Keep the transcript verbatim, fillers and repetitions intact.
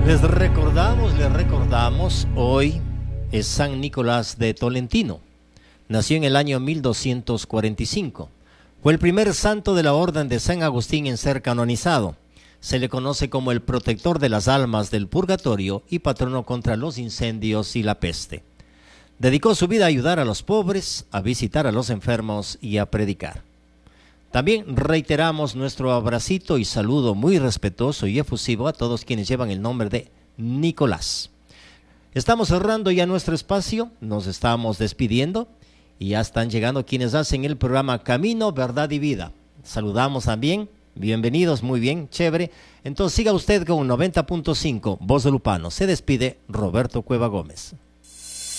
Les recordamos, les recordamos, hoy es San Nicolás de Tolentino. Nació en el año mil doscientos cuarenta y cinco. Fue el primer santo de la Orden de San Agustín en ser canonizado. Se le conoce como el protector de las almas del purgatorio y patrono contra los incendios y la peste. Dedicó su vida a ayudar a los pobres, a visitar a los enfermos y a predicar. También reiteramos nuestro abracito y saludo muy respetuoso y efusivo a todos quienes llevan el nombre de Nicolás. Estamos cerrando ya nuestro espacio, nos estamos despidiendo y ya están llegando quienes hacen el programa Camino, Verdad y Vida. Saludamos también, bienvenidos, muy bien, chévere. Entonces siga usted con noventa punto cinco, Voz de Lupano. Se despide Roberto Cueva Gómez.